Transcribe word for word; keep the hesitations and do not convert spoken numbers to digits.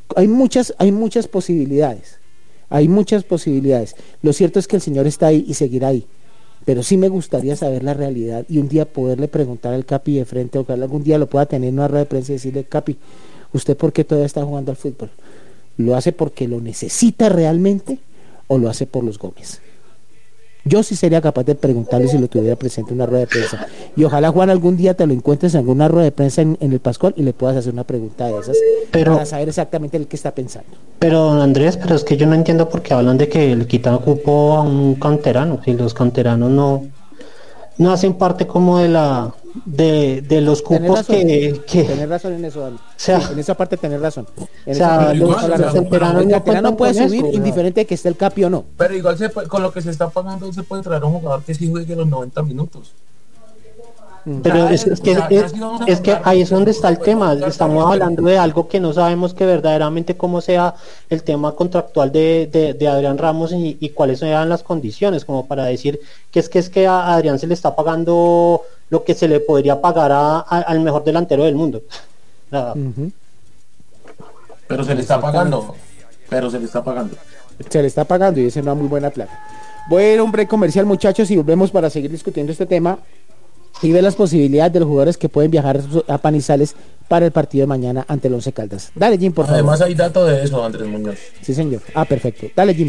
hay muchas, hay muchas posibilidades, hay muchas posibilidades. Lo cierto es que el señor está ahí y seguirá ahí, pero sí me gustaría saber la realidad y un día poderle preguntar al Capi de frente, o que algún día lo pueda tener en una rueda de prensa y decirle: Capi, ¿usted por qué todavía está jugando al fútbol? ¿Lo hace porque lo necesita realmente o lo hace por los Gómez? Yo sí sería capaz de preguntarle si lo tuviera presente en una rueda de prensa. Y ojalá, Juan, algún día te lo encuentres en alguna rueda de prensa en, en el Pascual y le puedas hacer una pregunta de esas, pero, para saber exactamente el que está pensando. Pero, don Andrés, pero es que yo no entiendo por qué hablan de que le quitan cupo a un canterano. Si los canteranos no, no hacen parte como de la de, de los cupos que, que... Tener razón en eso, Dani. O sea, sí, en esa parte tener razón. En o sea, los, igual, los, o sea, canteranos, el canterano puede subir eso, indiferente de que esté el Capi o no. Pero igual se puede, con lo que se está pagando se puede traer un jugador que sí juegue los noventa minutos. Pero es, es, que, es, es que ahí es donde está el tema. Estamos hablando de algo que no sabemos que verdaderamente cómo sea el tema contractual de, de, de Adrián Ramos y, y cuáles sean las condiciones, como para decir que es que es que a Adrián se le está pagando lo que se le podría pagar a, a, al mejor delantero del mundo. Nada. Uh-huh. Pero se le está pagando. Pero se le está pagando. Se le está pagando y es una muy buena plata. Voy a ir a un break comercial, muchachos, y volvemos para seguir discutiendo este tema y ver las posibilidades de los jugadores que pueden viajar a Panizales para el partido de mañana ante el Once Caldas. Dale, Jim, por favor. Además hay datos de eso, Andrés Muñoz. Sí, señor. Ah, perfecto. Dale, Jim.